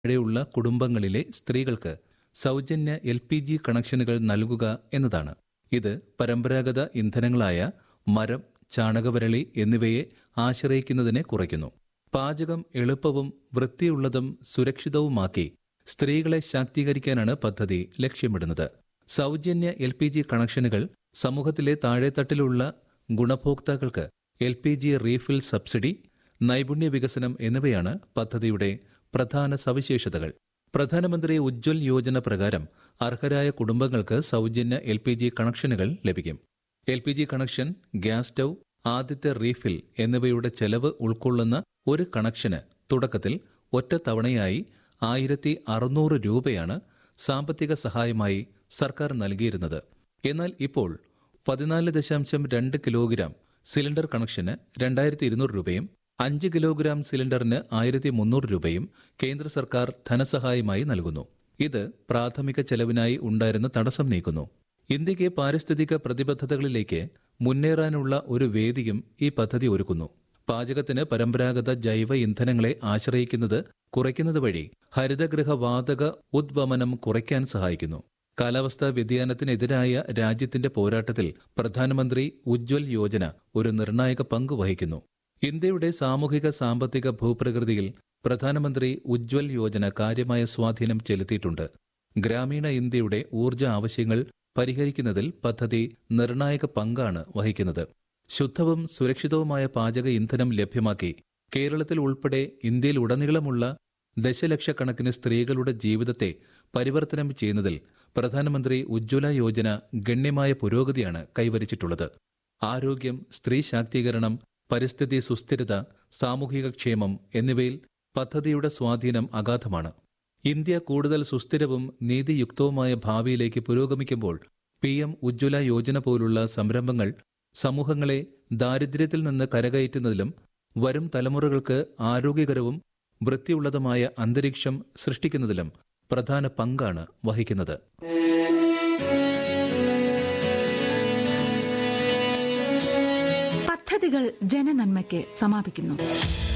താഴെയുള്ള കുടുംബങ്ങളിലെ സ്ത്രീകൾക്ക് സൗജന്യ LPG കണക്ഷനുകൾ നൽകുക എന്നതാണ്. ഇത് പരമ്പരാഗത ഇന്ധനങ്ങളായ മരം, ചാണകവരളി എന്നിവയെ ആശ്രയിക്കുന്നതിനെ കുറയ്ക്കുന്നു. പാചകം എളുപ്പവും വൃത്തിയുള്ളതും സുരക്ഷിതവുമാക്കി സ്ത്രീകളെ ശാക്തീകരിക്കാനാണ് പദ്ധതി ലക്ഷ്യമിടുന്നത്. സൗജന്യ LPG കണക്ഷനുകൾ സമൂഹത്തിലെ താഴെത്തട്ടിലുള്ള ഗുണഭോക്താക്കൾക്ക് LPG റീഫിൽ സബ്സിഡി, നൈപുണ്യ വികസനം എന്നിവയാണ് പദ്ധതിയുടെ പ്രധാന സവിശേഷതകൾ. പ്രധാനമന്ത്രി ഉജ്ജ്വൽ യോജന പ്രകാരം അർഹരായ കുടുംബങ്ങൾക്ക് സൗജന്യ LPG കണക്ഷനുകൾ ലഭിക്കും. LPG കണക്ഷൻ, ഗ്യാസ് സ്റ്റൗ, ആദ്യത്തെ റീഫിൽ എന്നിവയുടെ ചെലവ് ഉൾക്കൊള്ളുന്ന ഒരു കണക്ഷന് തുടക്കത്തിൽ ഒറ്റത്തവണയായി 1600 രൂപയാണ് സാമ്പത്തിക സഹായമായി സർക്കാർ നൽകിയിരുന്നത്. എന്നാൽ ഇപ്പോൾ 14.2 കിലോഗ്രാം സിലിണ്ടർ കണക്ഷന് 2200 രൂപയും 5 കിലോഗ്രാം സിലിണ്ടറിന് 1300 രൂപയും കേന്ദ്ര സർക്കാർ ധനസഹായമായി നൽകുന്നു. ഇത് പ്രാഥമിക ചെലവിനായി ഉണ്ടായിരുന്ന തടസ്സം നീക്കുന്നു. ഇന്ത്യക്ക് പാരിസ്ഥിതിക പ്രതിബദ്ധതകളിലേക്ക് മുന്നേറാനുള്ള ഒരു വേദിയും ഈ പദ്ധതി ഒരുക്കുന്നു. പാചകത്തിന് പരമ്പരാഗത ജൈവ ഇന്ധനങ്ങളെ ആശ്രയിക്കുന്നത് കുറയ്ക്കുന്നത് വഴി ഹരിതഗൃഹ വാതക ഉദ്വമനം കുറയ്ക്കാൻ സഹായിക്കുന്നു. കാലാവസ്ഥാ വ്യതിയാനത്തിനെതിരായ രാജ്യത്തിന്റെ പോരാട്ടത്തിൽ പ്രധാനമന്ത്രി ഉജ്ജ്വൽ യോജന ഒരു നിർണായക പങ്ക് വഹിക്കുന്നു. ഇന്ത്യയുടെ സാമൂഹിക സാമ്പത്തിക ഭൂപ്രകൃതിയിൽ പ്രധാനമന്ത്രി ഉജ്ജ്വൽ യോജന കാര്യമായ സ്വാധീനം ചെലുത്തിയിട്ടുണ്ട്. ഗ്രാമീണ ഇന്ത്യയുടെ ഊർജ്ജ ആവശ്യങ്ങൾ പരിഹരിക്കുന്നതിൽ പദ്ധതി നിർണായക പങ്കാണ് വഹിക്കുന്നത്. ശുദ്ധവും സുരക്ഷിതവുമായ പാചക ഇന്ധനം ലഭ്യമാക്കി കേരളത്തിൽ ഉൾപ്പെടെ ഇന്ത്യയിലുടനീളമുള്ള ദശലക്ഷക്കണക്കിന് സ്ത്രീകളുടെ ജീവിതത്തെ പരിവർത്തനം ചെയ്യുന്നതിൽ പ്രധാനമന്ത്രി ഉജ്ജ്വല യോജന ഗണ്യമായ പുരോഗതിയാണ് കൈവരിച്ചിട്ടുള്ളത്. ആരോഗ്യം, സ്ത്രീ ശാക്തീകരണം, പരിസ്ഥിതി സുസ്ഥിരത, സാമൂഹിക ക്ഷേമം എന്നിവയിൽ പദ്ധതിയുടെ സ്വാധീനം അഗാധമാണ്. ഇന്ത്യ കൂടുതൽ സുസ്ഥിരവും നീതിയുക്തവുമായ ഭാവിയിലേക്ക് പുരോഗമിക്കുമ്പോൾ PM ഉജ്ജ്വല യോജന പോലുള്ള സംരംഭങ്ങൾ സമൂഹങ്ങളെ ദാരിദ്ര്യത്തിൽ നിന്ന് കരകയറ്റുന്നതിലും വരും തലമുറകൾക്ക് ആരോഗ്യകരവും വൃത്തിയുള്ളതുമായ അന്തരീക്ഷം സൃഷ്ടിക്കുന്നതിലും പ്രധാന പങ്കാണ് വഹിക്കുന്നത്. പദ്ധതികൾ ജനനന്മയ്ക്ക് സമാപിക്കുന്നു.